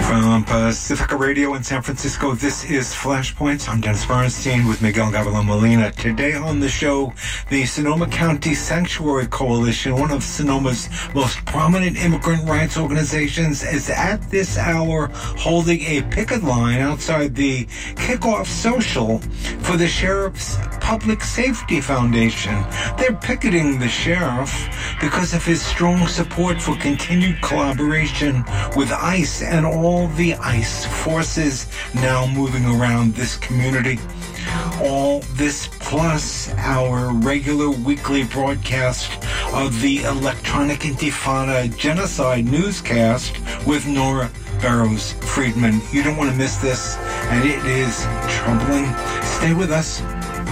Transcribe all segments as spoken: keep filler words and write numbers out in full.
From Pacifica Radio in San Francisco, this is Flashpoints. I'm Dennis Bernstein with Miguel Gavilan Molina. Today on the show, the Sonoma County Sanctuary Coalition, one of Sonoma's most prominent immigrant rights organizations, is at this hour holding a picket line outside the kickoff social for the Sheriff's Public Safety Foundation. They're picketing the sheriff because of his strong support for continued collaboration with ICE and all the ICE forces now moving around this community. All this plus our regular weekly broadcast of the Electronic Intifada Genocide newscast with Nora Barrows Friedman. You don't want to miss this, and it is troubling. Stay with us.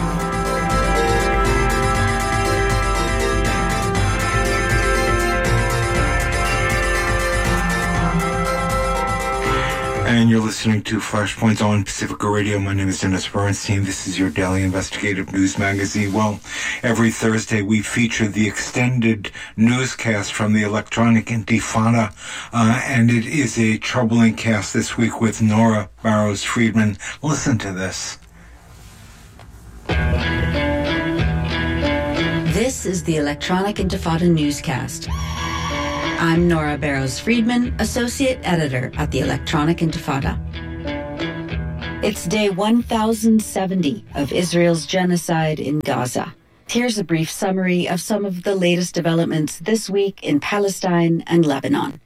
And you're listening to Flashpoints on Pacifica Radio. My name is Dennis Bernstein. This is your daily investigative news magazine. Well, every Thursday we feature the extended newscast from the Electronic Intifada, uh, and it is a troubling cast this week with Nora Barrows Friedman. Listen to this. This is the Electronic Intifada newscast. I'm Nora Barrows Friedman, Associate Editor at the Electronic Intifada. It's day one thousand seventy of Israel's genocide in Gaza. Here's a brief summary of some of the latest developments this week in Palestine and Lebanon.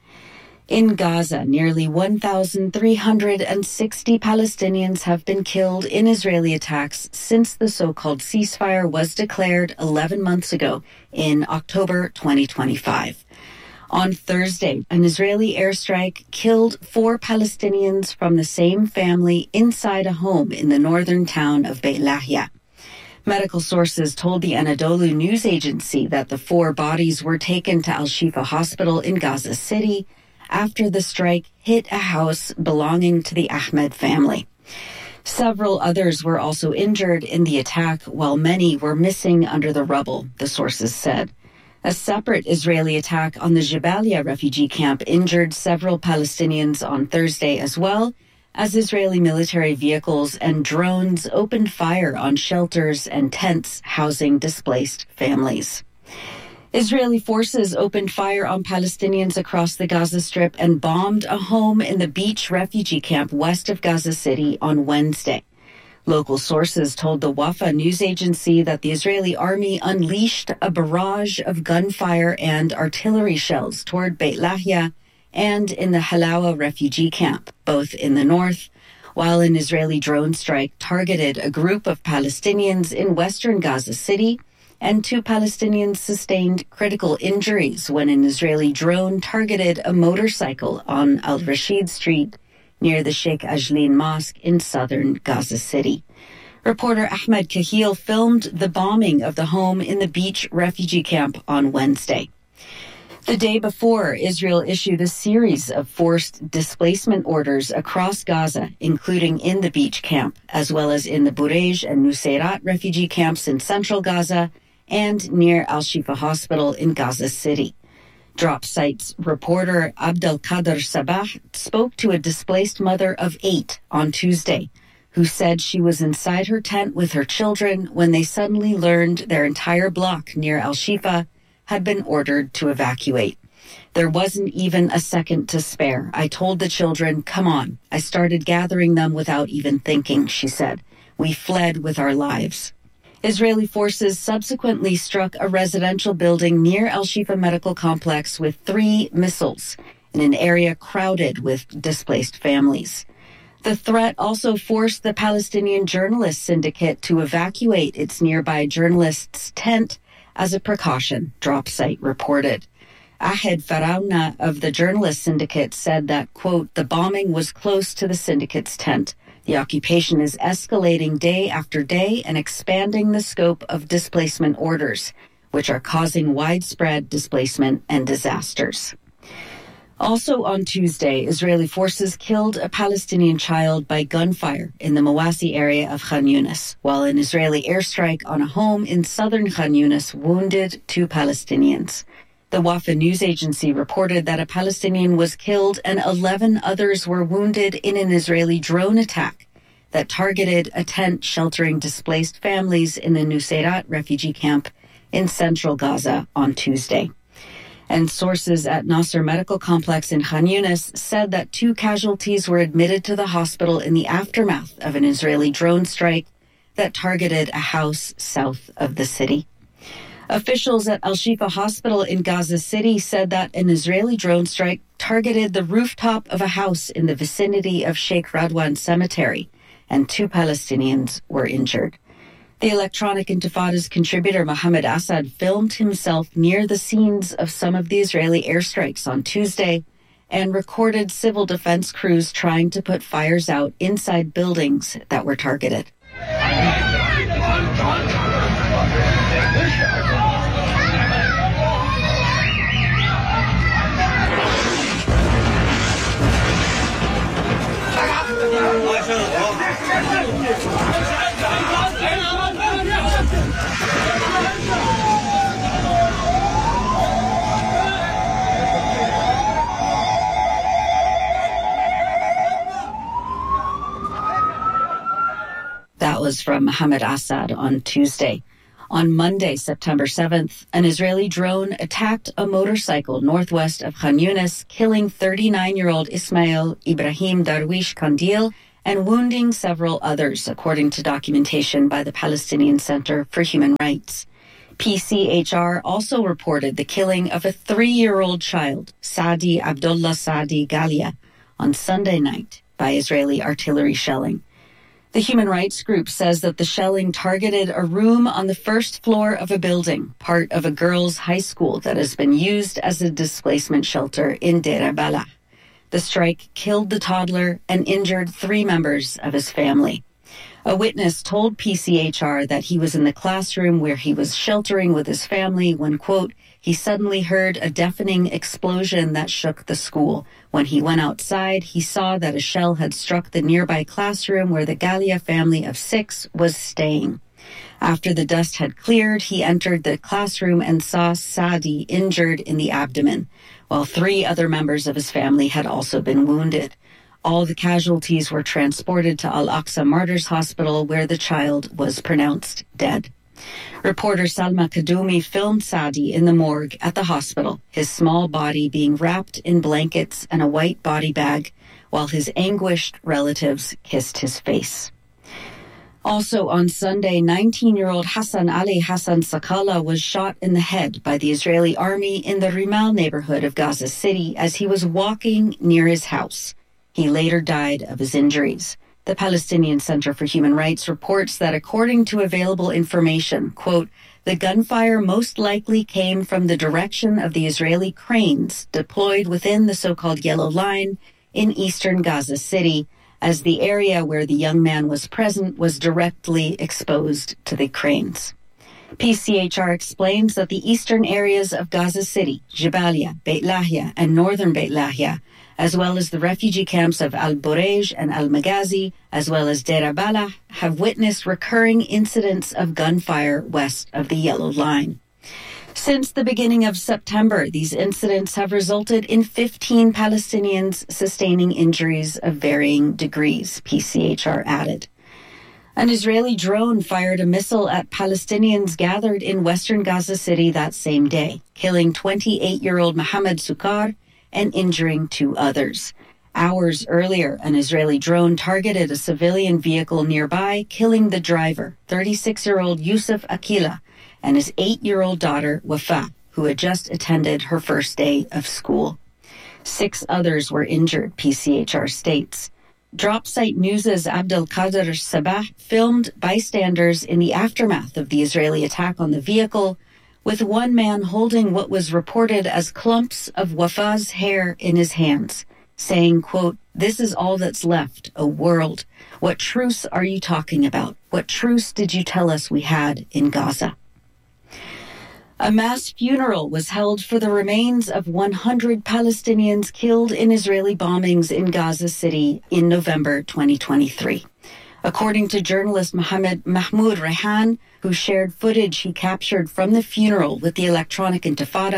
In Gaza, nearly one thousand three hundred sixty Palestinians have been killed in Israeli attacks since the so-called ceasefire was declared eleven months ago in October twenty twenty-five. On Thursday, an Israeli airstrike killed four Palestinians from the same family inside a home in the northern town of Beit Lahia. Medical sources told the Anadolu news agency that the four bodies were taken to Al-Shifa Hospital in Gaza City after the strike hit a house belonging to the Ahmed family. Several others were also injured in the attack, while many were missing under the rubble, the sources said. A separate Israeli attack on the Jabalia refugee camp injured several Palestinians on Thursday as well, as Israeli military vehicles and drones opened fire on shelters and tents housing displaced families. Israeli forces opened fire on Palestinians across the Gaza Strip and bombed a home in the Beach refugee camp west of Gaza City on Wednesday. Local sources told the Wafa news agency that the Israeli army unleashed a barrage of gunfire and artillery shells toward Beit Lahia and in the Halawa refugee camp, both in the north, while an Israeli drone strike targeted a group of Palestinians in western Gaza City, and two Palestinians sustained critical injuries when an Israeli drone targeted a motorcycle on Al-Rashid Street near the Sheikh Ajlin Mosque in southern Gaza City. Reporter Ahmed Kahil filmed the bombing of the home in the Beach refugee camp on Wednesday. The day before, Israel issued a series of forced displacement orders across Gaza, including in the Beach camp, as well as in the Burej and Nuseirat refugee camps in central Gaza and near Al-Shifa Hospital in Gaza City. Drop Site's reporter Abdelkader Sabah spoke to a displaced mother of eight on Tuesday, who said she was inside her tent with her children when they suddenly learned their entire block near Al-Shifa had been ordered to evacuate. There wasn't even a second to spare. I told the children, come on. I started gathering them without even thinking, she said. We fled with our lives. Israeli forces subsequently struck a residential building near Al-Shifa Medical Complex with three missiles in an area crowded with displaced families. The threat also forced the Palestinian Journalists Syndicate to evacuate its nearby journalists' tent as a precaution, Drop Site reported. Ahed Farauna of the Journalists Syndicate said that, quote, the bombing was close to the syndicate's tent. The occupation is escalating day after day and expanding the scope of displacement orders, which are causing widespread displacement and disasters. Also on Tuesday, Israeli forces killed a Palestinian child by gunfire in the Mawasi area of Khan Yunis, while an Israeli airstrike on a home in southern Khan Yunis wounded two Palestinians. The Wafa news agency reported that a Palestinian was killed and eleven others were wounded in an Israeli drone attack that targeted a tent sheltering displaced families in the Nuseirat refugee camp in central Gaza on Tuesday. And sources at Nasser Medical Complex in Khan Yunis said that two casualties were admitted to the hospital in the aftermath of an Israeli drone strike that targeted a house south of the city. Officials at Al-Shifa Hospital in Gaza City said that an Israeli drone strike targeted the rooftop of a house in the vicinity of Sheikh Radwan Cemetery, and two Palestinians were injured. The Electronic Intifada's contributor Mohammed Assad filmed himself near the scenes of some of the Israeli airstrikes on Tuesday and recorded civil defense crews trying to put fires out inside buildings that were targeted. That was from Mohammed Assad on Tuesday. On Monday, September seventh, an Israeli drone attacked a motorcycle northwest of Khan Yunis, killing thirty-nine-year-old Ismail Ibrahim Darwish Kandil and wounding several others, according to documentation by the Palestinian Center for Human Rights. P C H R also reported the killing of a three-year-old child, Saadi Abdullah Saadi Galia, on Sunday night by Israeli artillery shelling. The human rights group says that the shelling targeted a room on the first floor of a building, part of a girls' high school that has been used as a displacement shelter in Deir Balah. The strike killed the toddler and injured three members of his family. A witness told P C H R that he was in the classroom where he was sheltering with his family when, quote, he suddenly heard a deafening explosion that shook the school. When he went outside, he saw that a shell had struck the nearby classroom where the Galia family of six was staying. After the dust had cleared, he entered the classroom and saw Saadi injured in the abdomen, while three other members of his family had also been wounded. All the casualties were transported to Al-Aqsa Martyrs Hospital, where the child was pronounced dead. Reporter Salma Kadumi filmed Saadi in the morgue at the hospital, his small body being wrapped in blankets and a white body bag, while his anguished relatives kissed his face. Also on Sunday, nineteen-year-old Hassan Ali Hassan Sakala was shot in the head by the Israeli army in the Rimal neighborhood of Gaza City as he was walking near his house. He later died of his injuries. The Palestinian Center for Human Rights reports that according to available information, quote, the gunfire most likely came from the direction of the Israeli cranes deployed within the so-called Yellow Line in eastern Gaza City, as the area where the young man was present was directly exposed to the cranes. P C H R explains that the eastern areas of Gaza City, Jabalia, Beit Lahia, and northern Beit Lahia, as well as the refugee camps of Al-Burej and Al-Maghazi, as well as Deir Balah, have witnessed recurring incidents of gunfire west of the Yellow Line. Since the beginning of September, these incidents have resulted in fifteen Palestinians sustaining injuries of varying degrees, P C H R added. An Israeli drone fired a missile at Palestinians gathered in western Gaza City that same day, killing twenty-eight-year-old Mohammed Sukar and injuring two others. Hours earlier, an Israeli drone targeted a civilian vehicle nearby, killing the driver, thirty-six-year-old Yusuf Akila, and his eight-year-old daughter, Wafa, who had just attended her first day of school. Six others were injured, P C H R states. Dropsite News' Abdel Kader Sabah filmed bystanders in the aftermath of the Israeli attack on the vehicle, with one man holding what was reported as clumps of Wafa's hair in his hands, saying, quote, this is all that's left, a world. What truce are you talking about? What truce did you tell us we had in Gaza? A mass funeral was held for the remains of one hundred Palestinians killed in Israeli bombings in Gaza City in November twenty twenty-three. According to journalist Mohammed Mahmoud Rehan, who shared footage he captured from the funeral with the Electronic Intifada,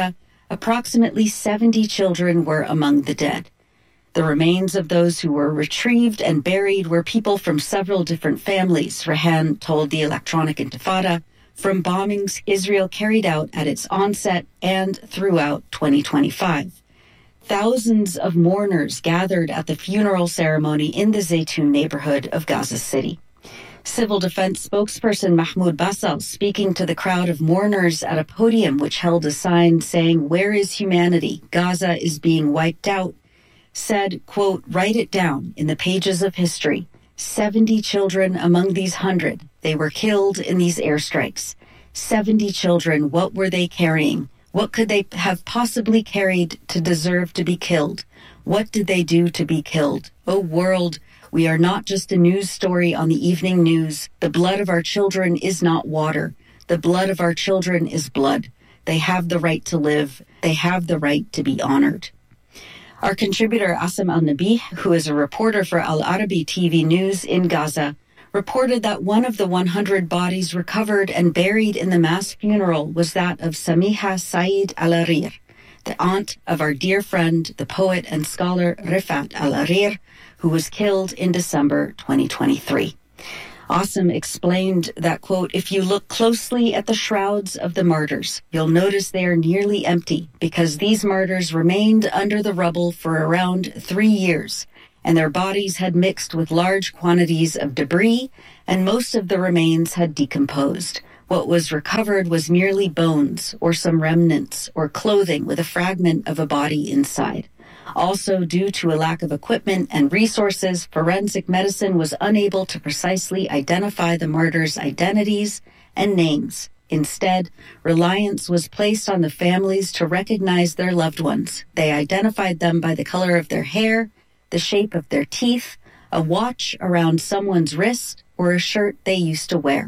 approximately seventy children were among the dead. The remains of those who were retrieved and buried were people from several different families, Rahan told the Electronic Intifada, from bombings Israel carried out at its onset and throughout twenty twenty-five. Thousands of mourners gathered at the funeral ceremony in the Zaytun neighborhood of Gaza City. Civil Defense spokesperson Mahmoud Basal, speaking to the crowd of mourners at a podium which held a sign saying, "Where is humanity? Gaza is being wiped out," said, quote, "Write it down in the pages of history. seventy children among these hundred. They were killed in these airstrikes. seventy children, what were they carrying? What could they have possibly carried to deserve to be killed? What did they do to be killed? Oh, world, we are not just a news story on the evening news. The blood of our children is not water. The blood of our children is blood. They have the right to live. They have the right to be honored." Our contributor Asim Al-Nabi, who is a reporter for Al Arabi T V News in Gaza, reported that one of the one hundred bodies recovered and buried in the mass funeral was that of Samiha Saeed Al-Arir, the aunt of our dear friend, the poet and scholar Rifat Al-Arir, who was killed in December twenty twenty-three. Asim explained that, quote, "If you look closely at the shrouds of the martyrs, you'll notice they are nearly empty because these martyrs remained under the rubble for around three years, and their bodies had mixed with large quantities of debris, and most of the remains had decomposed. What was recovered was merely bones or some remnants or clothing with a fragment of a body inside. Also, due to a lack of equipment and resources, forensic medicine was unable to precisely identify the martyrs' identities and names. Instead, reliance was placed on the families to recognize their loved ones. They identified them by the color of their hair, the shape of their teeth, a watch around someone's wrist, or a shirt they used to wear.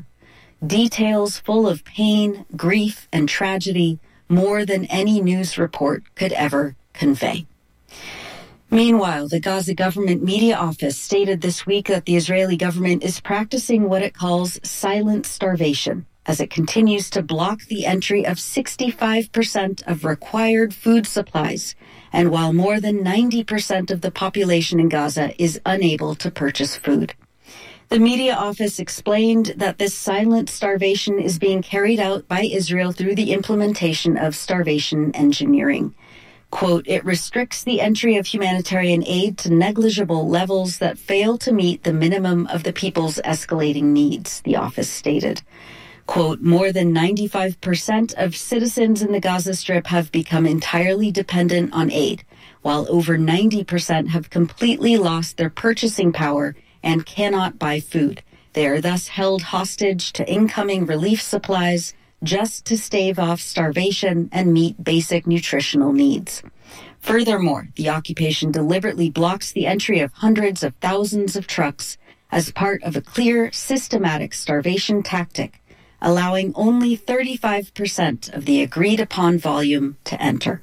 Details full of pain, grief, and tragedy, more than any news report could ever convey." Meanwhile, the Gaza government media office stated this week that the Israeli government is practicing what it calls silent starvation, as it continues to block the entry of sixty-five percent of required food supplies, and while more than ninety percent of the population in Gaza is unable to purchase food. The media office explained that this silent starvation is being carried out by Israel through the implementation of starvation engineering. Quote, "It restricts the entry of humanitarian aid to negligible levels that fail to meet the minimum of the people's escalating needs," the office stated. Quote, "More than ninety-five percent of citizens in the Gaza Strip have become entirely dependent on aid, while over ninety percent have completely lost their purchasing power and cannot buy food. They are thus held hostage to incoming relief supplies just to stave off starvation and meet basic nutritional needs. Furthermore, the occupation deliberately blocks the entry of hundreds of thousands of trucks as part of a clear, systematic starvation tactic, allowing only thirty-five percent of the agreed-upon volume to enter.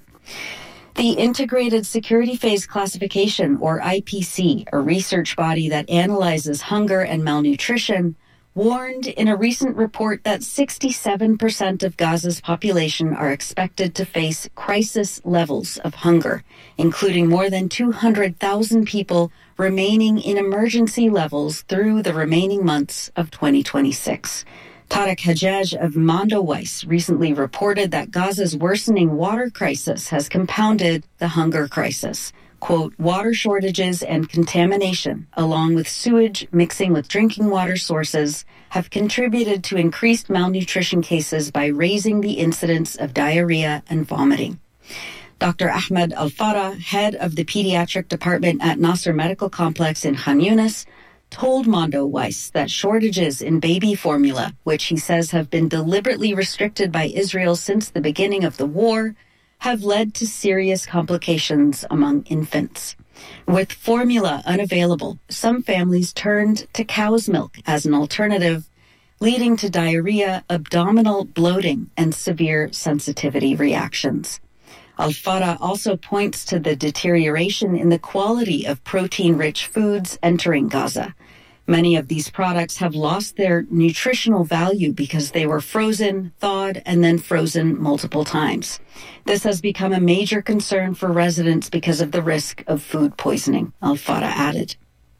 The Integrated Security Phase Classification, or I P C, a research body that analyzes hunger and malnutrition, warned in a recent report that sixty-seven percent of Gaza's population are expected to face crisis levels of hunger, including more than two hundred thousand people remaining in emergency levels through the remaining months of twenty twenty-six. Tarek Hajjaj of Mondoweiss recently reported that Gaza's worsening water crisis has compounded the hunger crisis. Quote, "Water shortages and contamination, along with sewage mixing with drinking water sources, have contributed to increased malnutrition cases by raising the incidence of diarrhea and vomiting." Doctor Ahmed Al-Farah, head of the pediatric department at Nasser Medical Complex in Khan Yunis, told Mondoweiss that shortages in baby formula, which he says have been deliberately restricted by Israel since the beginning of the war, have led to serious complications among infants. With formula unavailable, some families turned to cow's milk as an alternative, leading to diarrhea, abdominal bloating, and severe sensitivity reactions. Al-Farah also points to the deterioration in the quality of protein-rich foods entering Gaza. Many of these products have lost their nutritional value because they were frozen, thawed, and then frozen multiple times. This has become a major concern for residents because of the risk of food poisoning, Al-Farah added.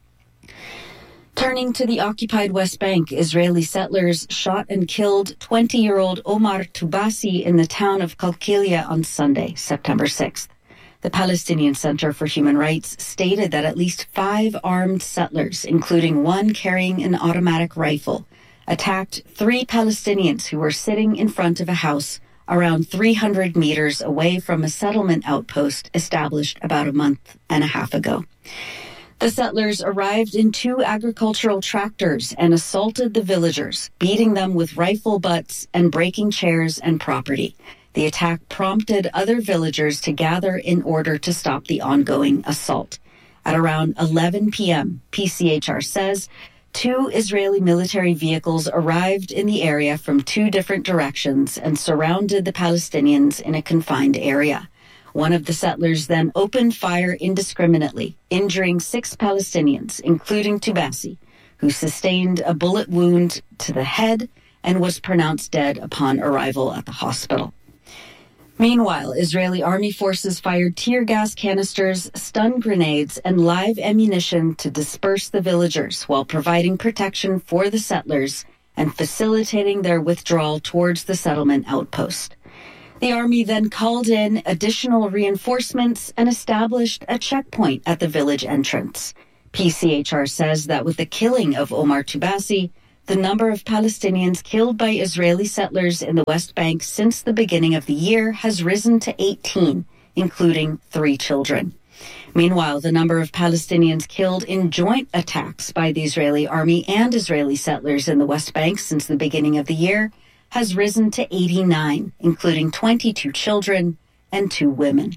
Turning to the occupied West Bank, Israeli settlers shot and killed twenty-year-old Omar Tubasi in the town of Qalqilia on Sunday, September sixth. The Palestinian Center for Human Rights stated that at least five armed settlers, including one carrying an automatic rifle, attacked three Palestinians who were sitting in front of a house around three hundred meters away from a settlement outpost established about a month and a half ago. The settlers arrived in two agricultural tractors and assaulted the villagers, beating them with rifle butts and breaking chairs and property. The attack prompted other villagers to gather in order to stop the ongoing assault. At around eleven p.m., P C H R says, two Israeli military vehicles arrived in the area from two different directions and surrounded the Palestinians in a confined area. One of the settlers then opened fire indiscriminately, injuring six Palestinians, including Tubasi, who sustained a bullet wound to the head and was pronounced dead upon arrival at the hospital. Meanwhile, Israeli army forces fired tear gas canisters, stun grenades, and live ammunition to disperse the villagers while providing protection for the settlers and facilitating their withdrawal towards the settlement outpost. The army then called in additional reinforcements and established a checkpoint at the village entrance. P C H R says that with the killing of Omar Tubasi, the number of Palestinians killed by Israeli settlers in the West Bank since the beginning of the year has risen to eighteen, including three children. Meanwhile, the number of Palestinians killed in joint attacks by the Israeli army and Israeli settlers in the West Bank since the beginning of the year has risen to eighty-nine, including twenty-two children and two women.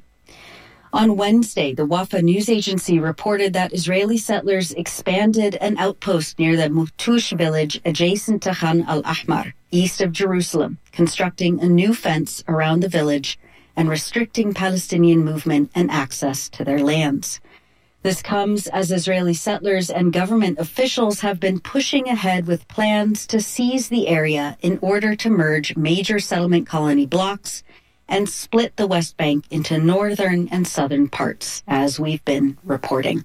On Wednesday, the Wafa news agency reported that Israeli settlers expanded an outpost near the Mutush village adjacent to Khan al-Ahmar, east of Jerusalem, constructing a new fence around the village and restricting Palestinian movement and access to their lands. This comes as Israeli settlers and government officials have been pushing ahead with plans to seize the area in order to merge major settlement colony blocks and split the West Bank into northern and southern parts, as we've been reporting.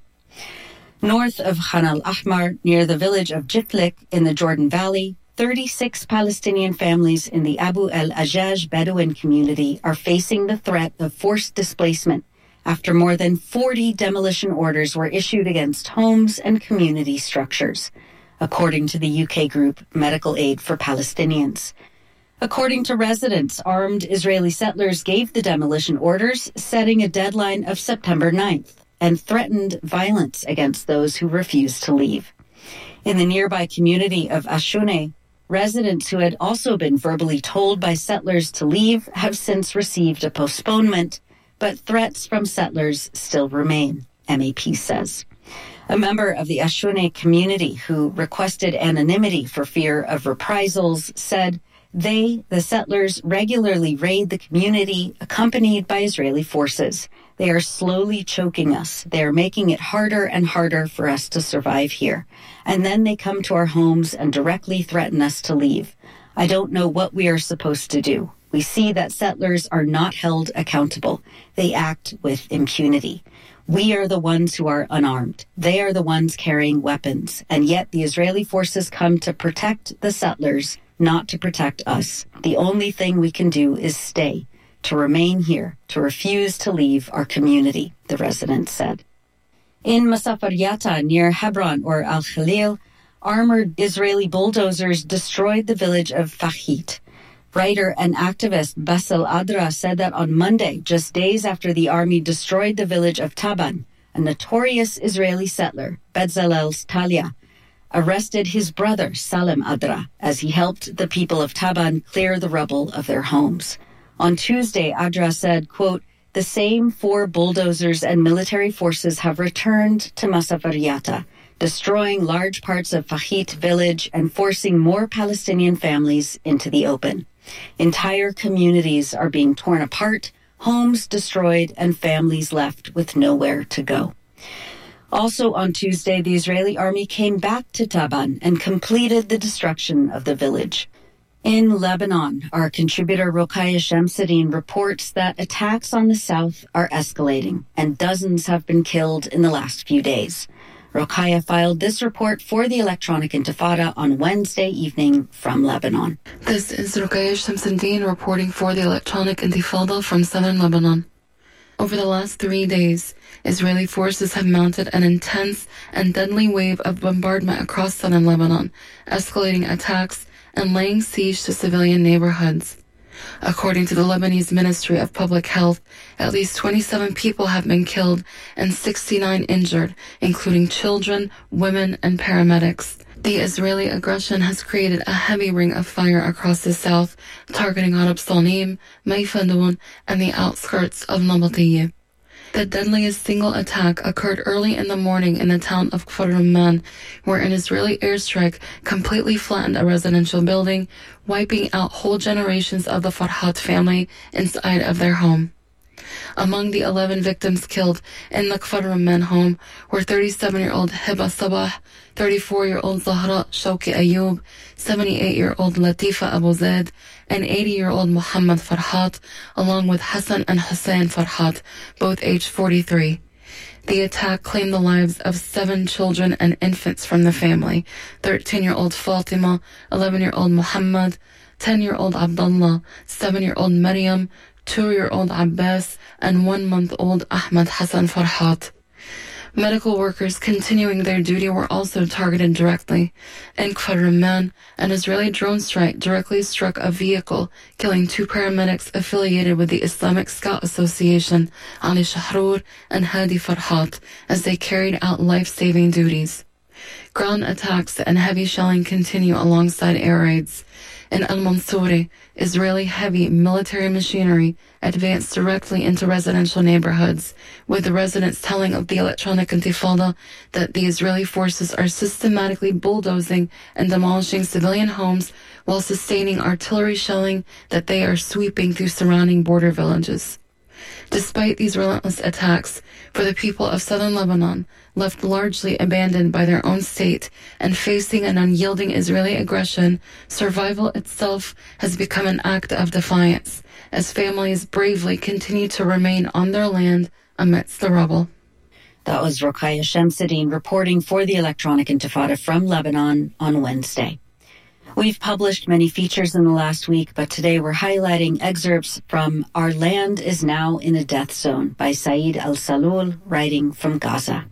North of Khan al-Ahmar, near the village of Jitlik in the Jordan Valley, thirty-six Palestinian families in the Abu el-Ajaj Bedouin community are facing the threat of forced displacement after more than forty demolition orders were issued against homes and community structures, according to the U K group Medical Aid for Palestinians. According to residents, armed Israeli settlers gave the demolition orders, setting a deadline of September ninth, and threatened violence against those who refused to leave. In the nearby community of Ashune, residents who had also been verbally told by settlers to leave have since received a postponement, but threats from settlers still remain, M A P says. A member of the Ashune community who requested anonymity for fear of reprisals said, They, the settlers, regularly raid the community accompanied by Israeli forces. They are slowly choking us. They are making it harder and harder for us to survive here. And then they come to our homes and directly threaten us to leave. I don't know what we are supposed to do. We see that settlers are not held accountable. They act with impunity. We are the ones who are unarmed. They are the ones carrying weapons. And yet the Israeli forces come to protect the settlers, not to protect us. The only thing we can do is stay, to remain here, to refuse to leave our community, the resident said. In Masafar Yatta, near Hebron or Al-Khalil, armored Israeli bulldozers destroyed the village of Fahit. Writer and activist Bassel Adra said that on Monday, just days after the army destroyed the village of Taban, a notorious Israeli settler, Bezalel Talia, arrested his brother, Salem Adra, as he helped the people of Taban clear the rubble of their homes. On Tuesday, Adra said, quote, the same four bulldozers and military forces have returned to Masafar Yatta, destroying large parts of Fahit village and forcing more Palestinian families into the open. Entire communities are being torn apart, homes destroyed, and families left with nowhere to go. Also on Tuesday, the Israeli army came back to Taban and completed the destruction of the village. In Lebanon, our contributor Rokhaya Shamsuddin reports that attacks on the south are escalating and dozens have been killed in the last few days. Rokhaya filed this report for the Electronic Intifada on Wednesday evening from Lebanon. This is Rokhaya Shamsuddin reporting for the Electronic Intifada from southern Lebanon. Over the last three days, Israeli forces have mounted an intense and deadly wave of bombardment across southern Lebanon, escalating attacks and laying siege to civilian neighborhoods. According to the Lebanese Ministry of Public Health, at least twenty-seven people have been killed and sixty-nine injured, including children, women, and paramedics. The Israeli aggression has created a heavy ring of fire across the south, targeting Arab Salim, Mayfadun, and the outskirts of Nabatiyah. The deadliest single attack occurred early in the morning in the town of Kfar Rumman, where an Israeli airstrike completely flattened a residential building, wiping out whole generations of the Farhat family inside of their home. Among the eleven victims killed in the Kfar Rumman home were thirty-seven-year-old Hiba Sabah, thirty-four-year-old Zahra Shawki Ayub, seventy-eight-year-old Latifa Abu Zaid, and eighty-year-old Muhammad Farhat, along with Hassan and Hussein Farhat, both aged forty-three. The attack claimed the lives of seven children and infants from the family: thirteen-year-old Fatima, eleven-year-old Muhammad, ten-year-old Abdullah, seven-year-old Maryam, two-year-old Abbas, and one-month-old Ahmad Hassan Farhat. Medical workers continuing their duty were also targeted directly. In Kfar Rumman, an Israeli drone strike directly struck a vehicle, killing two paramedics affiliated with the Islamic Scout Association, Ali Shahrur and Hadi Farhat, as they carried out life-saving duties. Ground attacks and heavy shelling continue alongside air raids. In Al-Mansouri, Israeli heavy military machinery advanced directly into residential neighborhoods, with the residents telling of the Electronic Intifada that the Israeli forces are systematically bulldozing and demolishing civilian homes while sustaining artillery shelling that they are sweeping through surrounding border villages. Despite these relentless attacks, for the people of southern Lebanon, left largely abandoned by their own state and facing an unyielding Israeli aggression, survival itself has become an act of defiance, as families bravely continue to remain on their land amidst the rubble. That was Rokhaya Shamsuddin reporting for the Electronic Intifada from Lebanon on Wednesday. We've published many features in the last week, but today we're highlighting excerpts from Our Land is Now in a Death Zone by Saeed Al-Salul, writing from Gaza.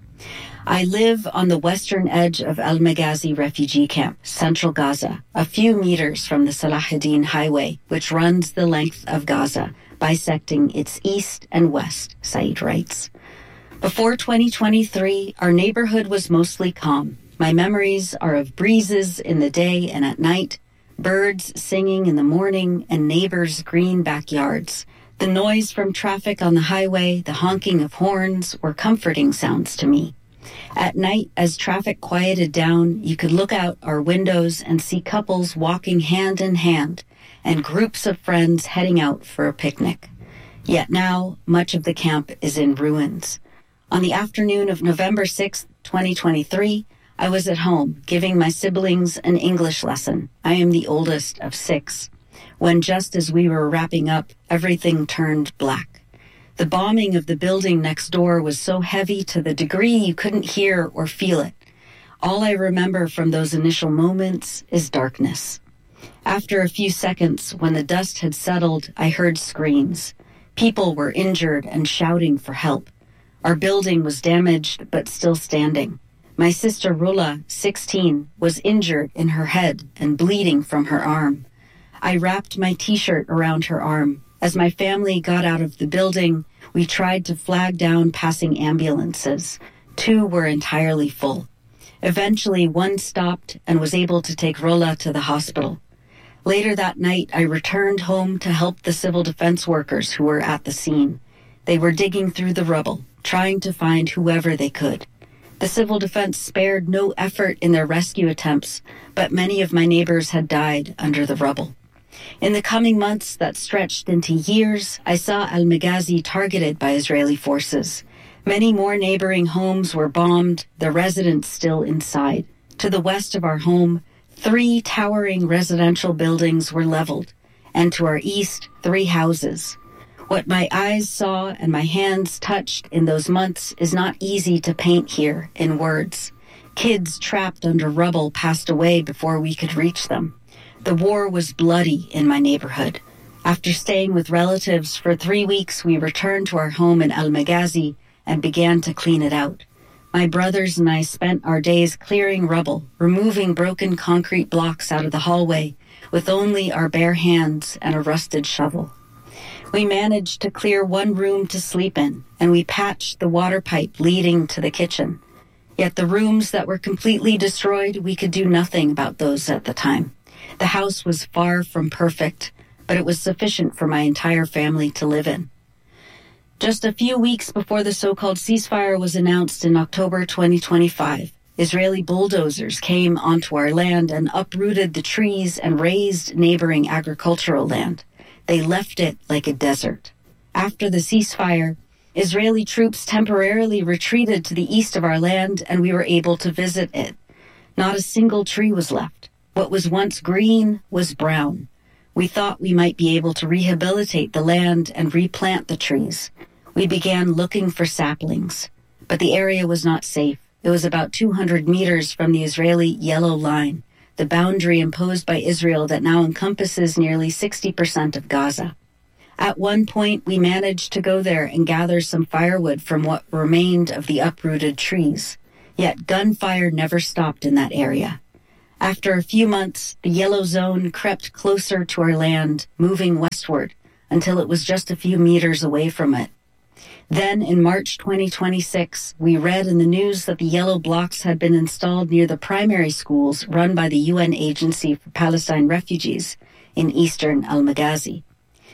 I live on the western edge of Al-Maghazi refugee camp, central Gaza, a few meters from the Salahuddin Highway, which runs the length of Gaza, bisecting its east and west, Saeed writes. Before twenty twenty-three, our neighborhood was mostly calm. My memories are of breezes in the day and at night, birds singing in the morning, and neighbors' green backyards. The noise from traffic on the highway, the honking of horns, were comforting sounds to me. At night, as traffic quieted down, you could look out our windows and see couples walking hand in hand and groups of friends heading out for a picnic. Yet now, much of the camp is in ruins. On the afternoon of November sixth, twenty twenty-three, I was at home giving my siblings an English lesson. I am the oldest of six. When just as we were wrapping up, everything turned black. The bombing of the building next door was so heavy to the degree you couldn't hear or feel it. All I remember from those initial moments is darkness. After a few seconds, when the dust had settled, I heard screams. People were injured and shouting for help. Our building was damaged but still standing. My sister Rula, sixteen, was injured in her head and bleeding from her arm. I wrapped my t-shirt around her arm. As my family got out of the building, we tried to flag down passing ambulances. Two were entirely full. Eventually, one stopped and was able to take Rula to the hospital. Later that night, I returned home to help the civil defense workers who were at the scene. They were digging through the rubble, trying to find whoever they could. The civil defense spared no effort in their rescue attempts, but many of my neighbors had died under the rubble. In the coming months that stretched into years, I saw Al-Maghazi targeted by Israeli forces. Many more neighboring homes were bombed, the residents still inside. To the west of our home, three towering residential buildings were leveled, and to our east, three houses. What my eyes saw and my hands touched in those months is not easy to paint here in words. Kids trapped under rubble passed away before we could reach them. The war was bloody in my neighborhood. After staying with relatives for three weeks, we returned to our home in Al-Maghazi and began to clean it out. My brothers and I spent our days clearing rubble, removing broken concrete blocks out of the hallway, with only our bare hands and a rusted shovel. We managed to clear one room to sleep in, and we patched the water pipe leading to the kitchen. Yet the rooms that were completely destroyed, we could do nothing about those at the time. The house was far from perfect, but it was sufficient for my entire family to live in. Just a few weeks before the so-called ceasefire was announced in October twenty twenty-five, Israeli bulldozers came onto our land and uprooted the trees and razed neighboring agricultural land. They left it like a desert. After the ceasefire, Israeli troops temporarily retreated to the east of our land, and we were able to visit it. Not a single tree was left. What was once green was brown. We thought we might be able to rehabilitate the land and replant the trees. We began looking for saplings, but the area was not safe. It was about two hundred meters from the Israeli yellow line, the boundary imposed by Israel that now encompasses nearly sixty percent of Gaza. At one point, we managed to go there and gather some firewood from what remained of the uprooted trees. Yet gunfire never stopped in that area. After a few months, the yellow zone crept closer to our land, moving westward, until it was just a few meters away from it. Then, in March twenty twenty-six, we read in the news that the yellow blocks had been installed near the primary schools run by the U N Agency for Palestine Refugees in eastern Al-Maghazi.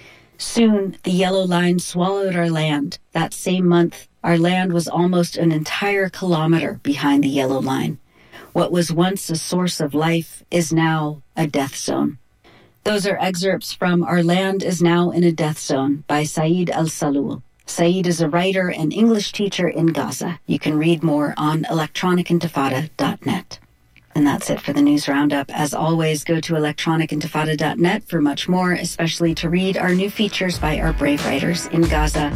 Soon, the yellow line swallowed our land. That same month, our land was almost an entire kilometer behind the yellow line. What was once a source of life is now a death zone. Those are excerpts from Our Land is Now in a Death Zone by Saeed Al-Salul. Saeed is a writer and English teacher in Gaza. You can read more on electronic intifada dot net. And that's it for the News Roundup. As always, go to electronic intifada dot net for much more, especially to read our new features by our brave writers in Gaza.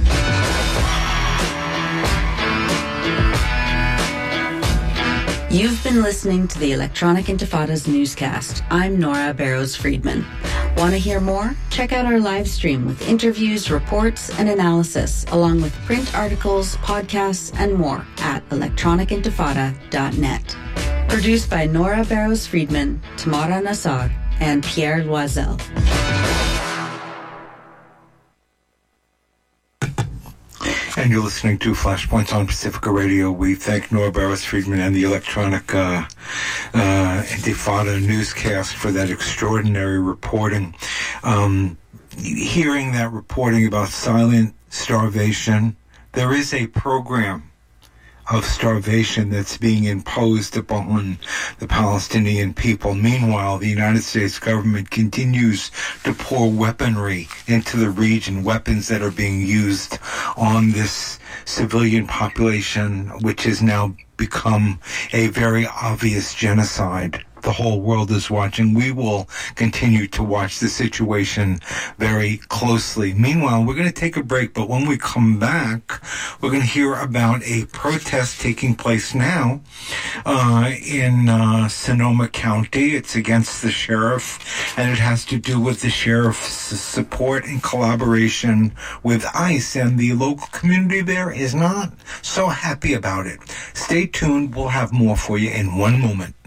You've been listening to the Electronic Intifada's newscast. I'm Nora Barrows-Friedman. Want to hear more? Check out our live stream with interviews, reports, and analysis, along with print articles, podcasts, and more at electronic intifada dot net. Produced by Nora Barrows-Friedman, Tamara Nassar, and Pierre Loisel. And you're listening to Flashpoints on Pacifica Radio. We thank Nora Barrows-Friedman and the Electronic uh, uh, Intifada newscast for that extraordinary reporting. Um, hearing that reporting about silent starvation, there is a program of starvation that's being imposed upon the Palestinian people. Meanwhile, the United States government continues to pour weaponry into the region, weapons that are being used on this civilian population, which has now become a very obvious genocide. The whole world is watching. We will continue to watch the situation very closely. Meanwhile, we're going to take a break, but when we come back, we're going to hear about a protest taking place now uh, in uh, Sonoma County. It's against the sheriff, and it has to do with the sheriff's support and collaboration with ICE, and the local community there is not so happy about it. Stay tuned. We'll have more for you in one moment.